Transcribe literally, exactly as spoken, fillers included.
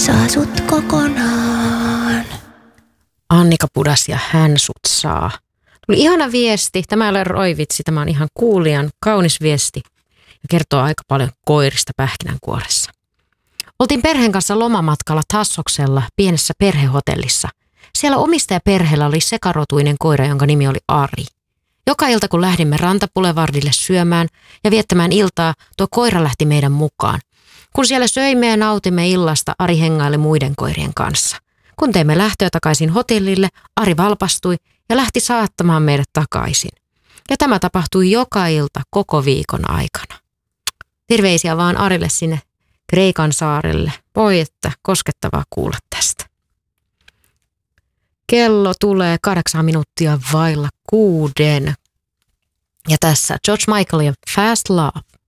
saa sut kokonaan. Annika Pudas ja Hän sut saa. Tuli ihana viesti. Tämä ei ole roivitsi, tämä on ihan kuulijan kaunis viesti. Ja kertoo aika paljon koirista pähkinänkuoressa. Oltiin perheen kanssa lomamatkalla Tassoksella pienessä perhehotellissa. Siellä omistajaperheellä oli sekarotuinen koira, jonka nimi oli Ari. Joka ilta kun lähdimme Rantapulevardille syömään ja viettämään iltaa, tuo koira lähti meidän mukaan. Kun siellä söimme ja nautimme illasta, Ari hengaili muiden koirien kanssa. Kun teimme lähtöä takaisin hotellille, Ari valpastui ja lähti saattamaan meidät takaisin. Ja tämä tapahtui joka ilta koko viikon aikana. Terveisiä vaan Arille sinne Kreikan saarelle. Voi että koskettavaa kuulla tästä. Kello tulee kahdeksan minuuttia vailla kuuden. Ja tässä George Michael ja Fast Love.